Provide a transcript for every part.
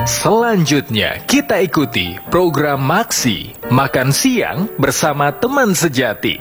Selanjutnya kita ikuti program Maksi Makan Siang bersama teman sejati.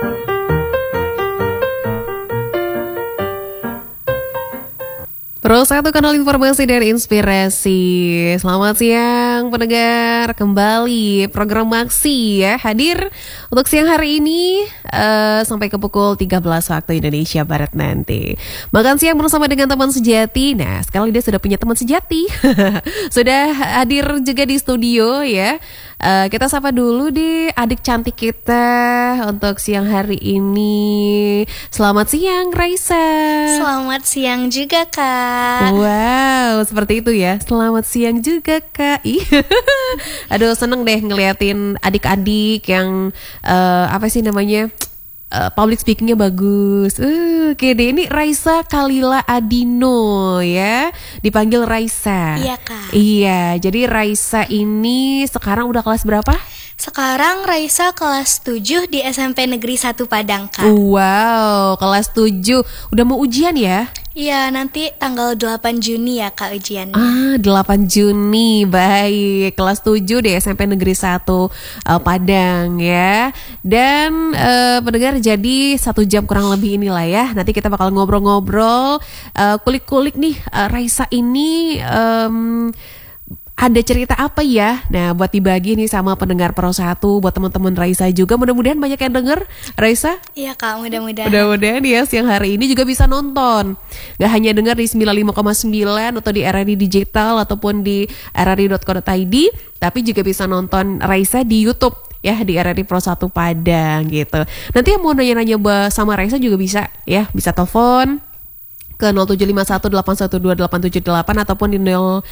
Pro 1 kanal informasi dan inspirasi. Selamat siang pendengar, kembali program Maksi ya hadir untuk siang hari ini sampai ke pukul 13 waktu Indonesia Barat nanti. Makan siang bersama dengan teman sejati. Nah, sekarang dia sudah punya teman sejati. Sudah hadir juga di studio ya. Kita sapa dulu di adik cantik kita untuk siang hari ini. Selamat siang Raisa. Selamat siang juga Kak. Wow, seperti itu ya. Selamat siang juga Kak. Aduh, seneng deh ngeliatin adik-adik yang apa sih namanya, public speakingnya bagus. Oke deh, ini Raisa Kalila Adino ya, dipanggil Raisa. Iya Kak. Iya, jadi Raisa ini sekarang udah kelas berapa? Sekarang Raisa kelas 7 di SMP Negeri 1 Padang Kak. Wow, kelas 7. Udah mau ujian ya? Iya, nanti tanggal 8 Juni ya Kak ujiannya. 8 Juni, baik. Kelas 7 di SMP Negeri 1 Padang ya. Dan pendengar, jadi 1 jam kurang lebih inilah ya. Nanti kita bakal ngobrol-ngobrol, kulik-kulik nih Raisa ini ada cerita apa ya? Nah, buat dibagi nih sama pendengar Pro 1, buat teman-teman Raisa juga. Mudah-mudahan banyak yang denger, Raisa. Iya Kak, mudah-mudahan. Mudah-mudahan ya siang hari ini juga bisa nonton. Gak hanya dengar di 95,9 atau di RRI Digital ataupun di rri.co.id, tapi juga bisa nonton Raisa di YouTube ya, di RRI Pro 1 Padang gitu. Nanti yang mau nanya-nanya sama Raisa juga bisa ya, bisa telepon ke 0751812878 ataupun di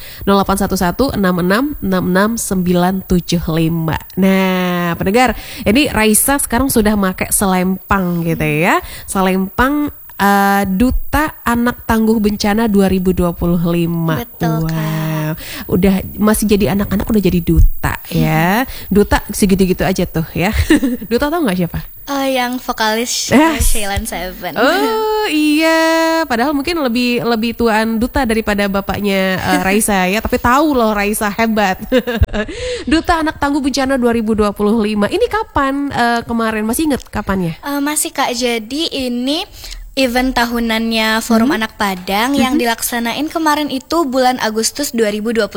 081166669975. Nah, pendengar, ini Raisa sekarang sudah pakai selempang gitu ya. Selempang Duta Anak Tangguh Bencana 2025. Betul, Kak. Udah masih jadi anak-anak udah jadi duta ya. Duta segitu-gitu aja tuh ya. Duta tau nggak siapa? Yang vokalis Sheila Seven. Oh iya, padahal mungkin lebih tuaan Duta daripada bapaknya Raisa ya, tapi tahu loh Raisa hebat. Duta Anak Tangguh Bencana 2025. Ini kapan kemarin? Masih inget kapannya? Masih Kak, jadi ini event tahunannya Forum Anak Padang yang dilaksanain kemarin itu bulan Agustus 2025.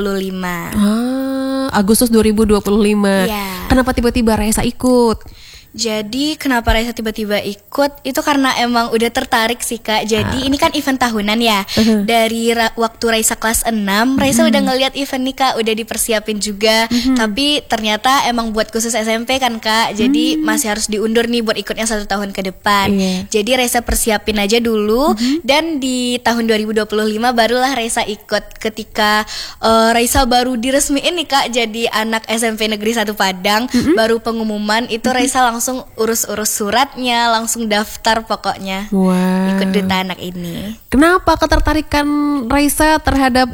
Agustus 2025. Ya. Kenapa tiba-tiba Raisa ikut? Jadi kenapa Raisa tiba-tiba ikut? Itu karena emang udah tertarik sih Kak. Jadi ini kan event tahunan ya. Dari waktu Raisa kelas 6, Raisa udah ngeliat event nih Kak, udah dipersiapin juga. Tapi ternyata emang buat khusus SMP kan Kak. Jadi masih harus diundur nih buat ikutnya 1 tahun ke depan. Jadi Raisa persiapin aja dulu. Dan di tahun 2025 barulah Raisa ikut. Ketika Raisa baru diresmiin nih Kak jadi anak SMP Negeri 1 Padang, baru pengumuman itu Raisa langsung urus-urus suratnya, langsung daftar pokoknya. Wow. Ikut Duta Anak ini. Kenapa ketertarikan Raisa terhadap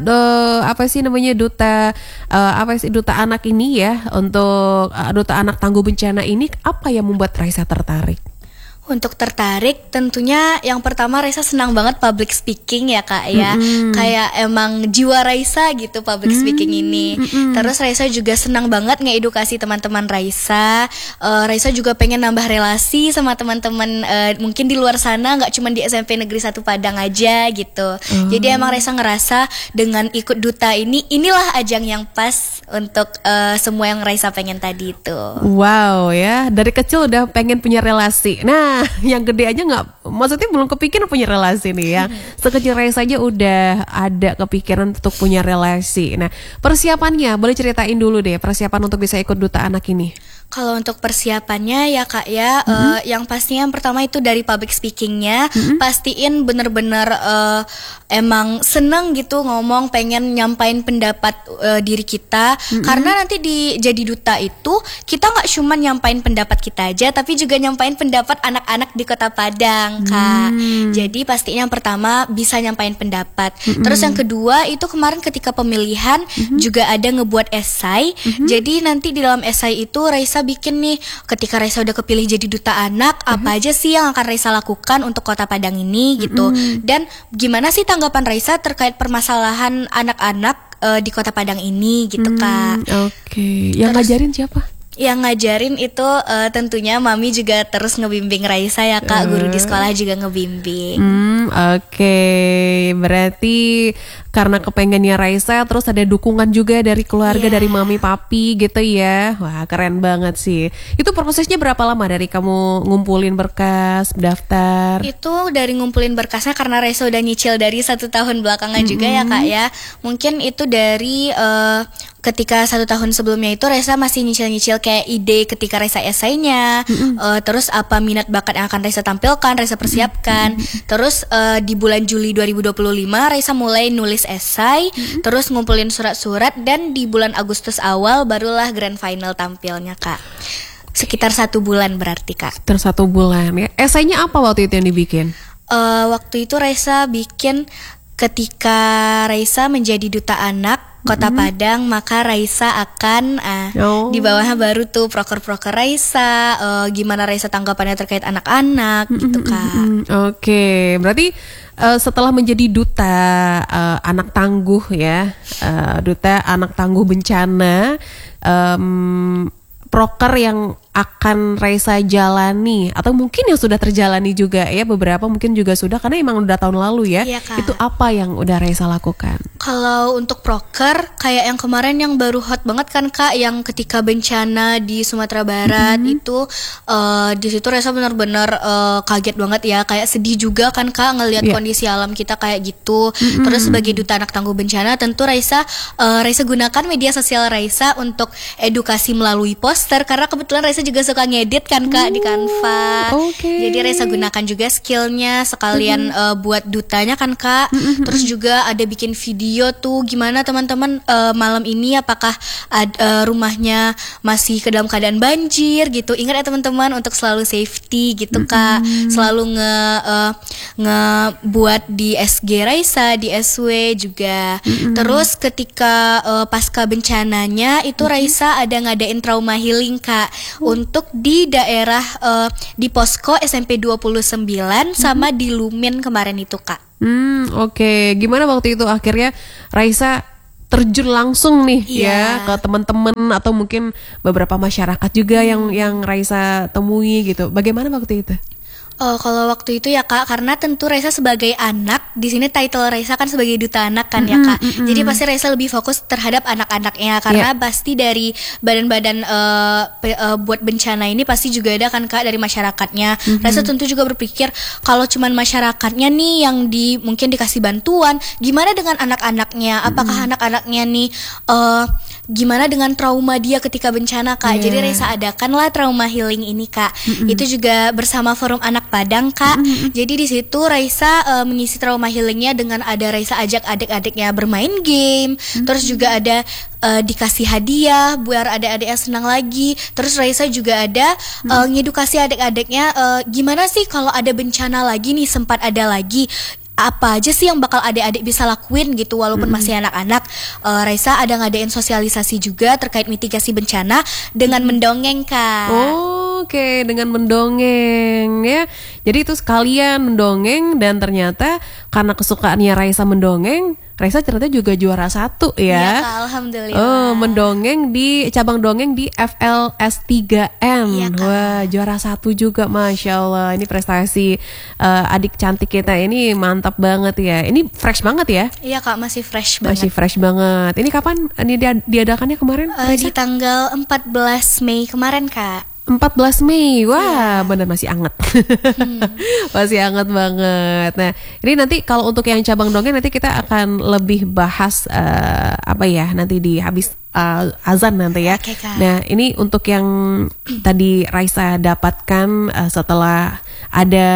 duta anak ini ya, untuk Duta Anak Tangguh Bencana ini, apa yang membuat Raisa tertarik? Untuk tertarik tentunya yang pertama Raisa senang banget public speaking ya Kak ya. Kayak emang jiwa Raisa gitu public speaking ini. Terus Raisa juga senang banget ngeedukasi teman-teman Raisa. Raisa juga pengen nambah relasi sama teman-teman mungkin di luar sana, gak cuma di SMP Negeri 1 Padang aja gitu. Jadi emang Raisa ngerasa dengan ikut Duta ini, inilah ajang yang pas untuk semua yang Raisa pengen tadi itu. Wow ya, dari kecil udah pengen punya relasi. Nah, yang gede aja nggak, maksudnya belum kepikiran punya relasi nih ya. Sekecil Raisa aja udah ada kepikiran untuk punya relasi. Nah, persiapannya boleh ceritain dulu deh, persiapan untuk bisa ikut Duta Anak ini. Kalau untuk persiapannya ya Kak ya, yang pastinya yang pertama itu dari public speakingnya, pastiin bener-bener emang seneng gitu ngomong, pengen nyampain pendapat diri kita, karena nanti jadi duta itu kita nggak cuma nyampain pendapat kita aja, tapi juga nyampain pendapat anak-anak di Kota Padang Kak. Jadi pastinya yang pertama bisa nyampain pendapat. Terus yang kedua itu kemarin ketika pemilihan juga ada ngebuat esai. Jadi nanti di dalam esai itu Raisa bikin nih, ketika Raisa udah kepilih jadi duta anak, apa aja sih yang akan Raisa lakukan untuk Kota Padang ini gitu. Dan gimana sih tanggapan Raisa terkait permasalahan anak-anak di Kota Padang ini gitu Kak. Oke. Yang ngajarin siapa? Yang ngajarin itu tentunya Mami juga terus ngebimbing Raisa ya Kak, guru di sekolah juga ngebimbing. Oke. Berarti karena kepengennya Raisa terus ada dukungan juga dari keluarga, dari mami papi gitu ya. Wah, keren banget sih. Itu prosesnya berapa lama dari kamu ngumpulin berkas, daftar? Itu dari ngumpulin berkasnya karena Raisa udah nyicil dari 1 tahun belakangan juga ya Kak ya. Mungkin itu dari ketika 1 tahun sebelumnya itu Raisa masih nyicil-nyicil kayak ide ketika Raisa esainya, terus apa minat bakat yang akan Raisa tampilkan, Raisa persiapkan. Terus di bulan Juli 2025 Raisa mulai nulis esai, terus ngumpulin surat-surat, dan di bulan Agustus awal barulah grand final tampilnya Kak. Sekitar 1 bulan berarti Kak. Sekitar 1 bulan ya. Esainya apa waktu itu yang dibikin? Waktu itu Raisa bikin ketika Raisa menjadi duta anak Kota Padang, maka Raisa akan di bawahnya baru tuh proker-proker Raisa, gimana Raisa tanggapannya terkait anak-anak gitu Kak. Oke, berarti setelah menjadi duta anak tangguh ya, duta anak tangguh bencana, proker yang akan Raisa jalani atau mungkin yang sudah terjalani juga ya, beberapa mungkin juga sudah karena emang udah tahun lalu ya. Iya, Kak. Itu apa yang udah Raisa lakukan? Kalau untuk proker kayak yang kemarin yang baru hot banget kan Kak, yang ketika bencana di Sumatera Barat itu di situ Raisa benar-benar kaget banget ya, kayak sedih juga kan Kak ngelihat kondisi alam kita kayak gitu. Terus sebagai duta anak tangguh bencana tentu Raisa gunakan media sosial Raisa untuk edukasi melalui poster, karena kebetulan Raisa juga suka ngedit kan Kak di Canva. Jadi Raisa gunakan juga skillnya sekalian buat dutanya kan Kak. Terus juga ada bikin video tuh gimana teman-teman malam ini apakah rumahnya masih ke dalam keadaan banjir gitu. Ingat ya teman-teman untuk selalu safety gitu Kak. Selalu buat di SG Raisa, di SW juga. Terus ketika pasca bencananya itu Raisa ada ngadain trauma healing Kak, untuk di daerah di posko SMP 29 sama di Lumin kemarin itu Kak. Oke. Gimana waktu itu akhirnya Raisa terjun langsung nih ya ke teman-teman atau mungkin beberapa masyarakat juga yang Raisa temui gitu. Bagaimana waktu itu? Kalau waktu itu ya Kak, karena tentu Raisa sebagai anak, di sini title Raisa kan sebagai duta anak kan ya Kak. Jadi pasti Raisa lebih fokus terhadap anak-anaknya, karena pasti dari badan-badan buat bencana ini pasti juga ada kan Kak dari masyarakatnya. Raisa tentu juga berpikir kalau cuman masyarakatnya nih yang mungkin dikasih bantuan, gimana dengan anak-anaknya? Apakah anak-anaknya nih gimana dengan trauma dia ketika bencana Kak? Jadi Raisa adakanlah trauma healing ini Kak. Itu juga bersama Forum Anak Padang Kak. Jadi di situ Raisa mengisi trauma healingnya dengan ada Raisa ajak adik-adiknya bermain game. Terus juga ada dikasih hadiah biar adik-adiknya senang lagi. Terus Raisa juga ada ngedukasi adik-adiknya gimana sih kalau ada bencana lagi nih, sempat ada lagi, apa aja sih yang bakal adik-adik bisa lakuin gitu walaupun masih anak-anak. Raisa ada ngadain sosialisasi juga terkait mitigasi bencana dengan mendongeng Kak. Oke, dengan mendongeng ya. Jadi itu sekalian mendongeng, dan ternyata karena kesukaannya Raisa mendongeng, Raisa ternyata juga juara 1 ya. Iya Kak, alhamdulillah. Mendongeng di cabang dongeng di FLS3N. Iya, Kak. Wah, juara 1 juga, Masya Allah. Ini prestasi adik cantik kita ini mantap banget ya. Ini fresh banget ya. Iya Kak, masih fresh banget. Masih fresh banget. Ini kapan ini diadakannya kemarin? Di tanggal 14 Mei kemarin Kak. 14 Mei, wah bener masih anget. Masih anget banget. Nah ini nanti kalau untuk yang cabang dongeng nanti kita akan lebih bahas nanti di habis azan nanti ya. Oke, Kak. Nah ini untuk yang tadi Raisa dapatkan setelah ada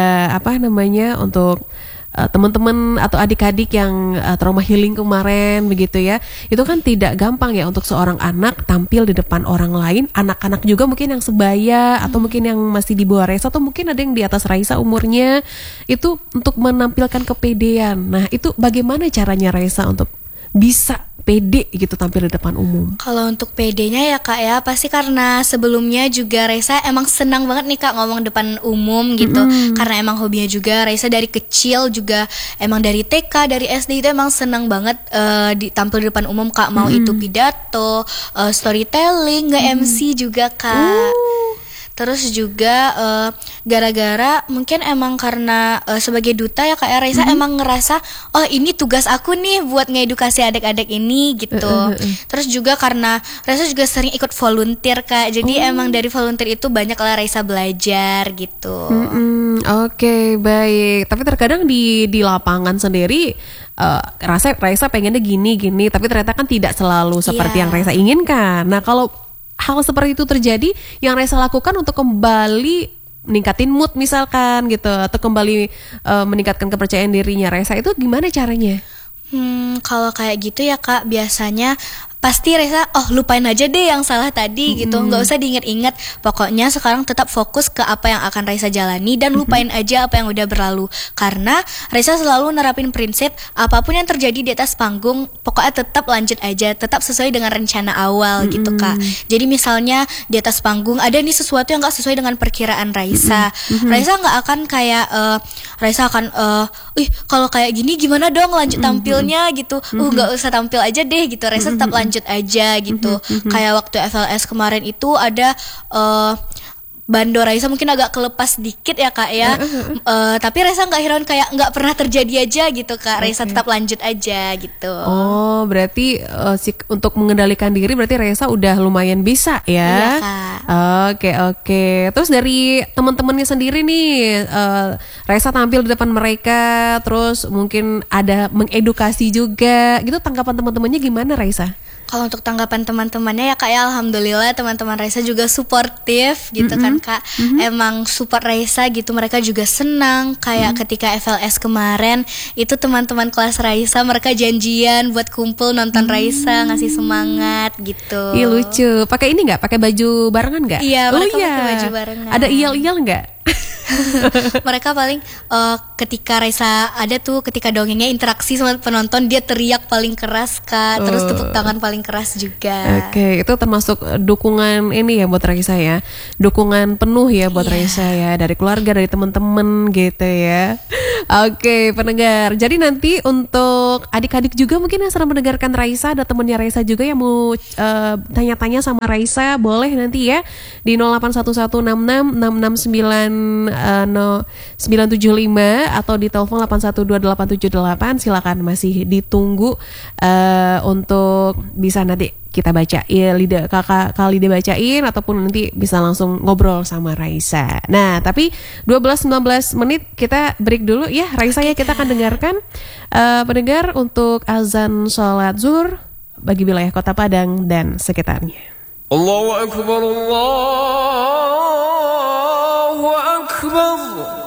untuk teman-teman atau adik-adik yang trauma healing kemarin begitu ya, itu kan tidak gampang ya untuk seorang anak tampil di depan orang lain, anak-anak juga mungkin yang sebaya atau mungkin yang masih di bawah Raisa atau mungkin ada yang di atas Raisa umurnya, itu untuk menampilkan kepedean. Nah itu bagaimana caranya Raisa untuk bisa pede gitu tampil di depan umum? Kalau untuk PD-nya ya Kak ya, pasti karena sebelumnya juga Raisa emang senang banget nih Kak ngomong depan umum gitu. Karena emang hobinya juga, Raisa dari kecil juga emang dari TK, dari SD itu emang senang banget tampil di depan umum Kak. Mau itu pidato, storytelling, nge-MC juga Kak. Terus juga gara-gara mungkin emang karena sebagai duta ya Kak ya, Raisa emang ngerasa oh ini tugas aku nih buat ngedukasi adik-adik ini gitu. Terus juga karena Raisa juga sering ikut volunteer Kak. Jadi emang dari volunteer itu banyak lah Raisa belajar gitu. Oke, baik. Tapi terkadang di lapangan sendiri Raisa pengennya gini, tapi ternyata kan tidak selalu seperti yang Raisa inginkan. Nah, kalau hal seperti itu terjadi, yang Raisa lakukan untuk kembali meningkatin mood misalkan gitu, atau kembali meningkatkan kepercayaan dirinya Raisa, itu gimana caranya? Kalau kayak gitu ya Kak, biasanya pasti Raisa lupain aja deh yang salah tadi gitu, nggak usah diinget-inget. Pokoknya sekarang tetap fokus ke apa yang akan Raisa jalani dan lupain aja apa yang udah berlalu. Karena Raisa selalu nerapin prinsip apapun yang terjadi di atas panggung, pokoknya tetap lanjut aja, tetap sesuai dengan rencana awal gitu Kak. Jadi misalnya di atas panggung ada nih sesuatu yang nggak sesuai dengan perkiraan Raisa, Raisa nggak akan kayak Raisa akan kalau kayak gini gimana dong lanjut tampilnya gitu, nggak usah tampil aja deh gitu. Raisa tetap lanjut aja gitu. Kayak waktu FLS kemarin itu ada bando Raisa mungkin agak kelepas dikit ya Kak ya, tapi Raisa nggak heran, kayak nggak pernah terjadi aja gitu Kak. Raisa tetap lanjut aja gitu. Oh, berarti untuk mengendalikan diri berarti Raisa udah lumayan bisa ya? Iya Kak. Oke. Terus dari teman-temannya sendiri nih, Raisa tampil di depan mereka, terus mungkin ada mengedukasi juga, gitu. Tanggapan teman-temannya gimana Raisa? Kalau untuk tanggapan teman-temannya ya Kak ya, alhamdulillah teman-teman Raisa juga suportif gitu kan Kak. Emang support Raisa gitu, mereka juga senang. Kayak ketika FLS kemarin itu teman-teman kelas Raisa mereka janjian buat kumpul nonton Raisa, ngasih semangat gitu. Ih, lucu. Pakai ini nggak? Pakai baju barengan nggak? Iya, mereka pakai baju barengan. Ada iyal-iyal nggak? Mereka paling ketika Raisa ada tuh, ketika dongengnya interaksi sama penonton, dia teriak paling keras Kak. Terus tepuk tangan paling keras juga. Oke, itu termasuk dukungan ini ya buat Raisa ya. Dukungan penuh ya buat Raisa ya, dari keluarga, dari teman-teman gitu ya. Oke, pendengar. Jadi nanti untuk adik-adik juga mungkin yang sedang mendengarkan Raisa, ada temennya Raisa juga yang mau tanya-tanya sama Raisa, boleh nanti ya di 0811666975 atau di telepon 8128878. Silakan, masih ditunggu untuk bisa nanti kita baca kakak Lida bacain, ataupun nanti bisa langsung ngobrol sama Raisa. Nah, tapi 12-19 menit kita break dulu ya Raisa ya. Kita akan dengarkan pendengar untuk azan sholat zuhur bagi wilayah Kota Padang dan sekitarnya. Allahu Akbar, Allahu Akbar.